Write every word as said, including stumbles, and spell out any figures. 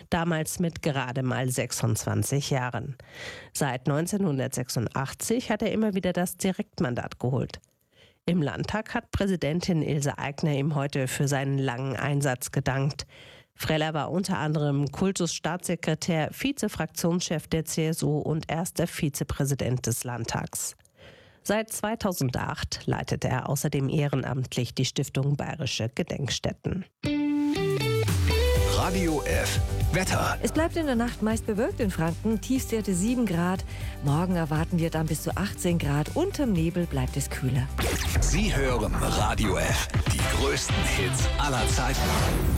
damals mit gerade mal sechsundzwanzig Jahren. Seit neunzehnhundertsechsundachtzig hat er immer wieder das Direktmandat geholt. Im Landtag hat Präsidentin Ilse Aigner ihm heute für seinen langen Einsatz gedankt. Freller war unter anderem Kultusstaatssekretär, Vize-Fraktionschef der C S U und erster Vizepräsident des Landtags. Seit zweitausendacht leitet er außerdem ehrenamtlich die Stiftung Bayerische Gedenkstätten. Radio F. Wetter. Es bleibt in der Nacht meist bewölkt in Franken, Tiefstwerte sieben Grad. Morgen erwarten wir dann bis zu achtzehn Grad. Unterm Nebel bleibt es kühler. Sie hören Radio F. Die größten Hits aller Zeiten.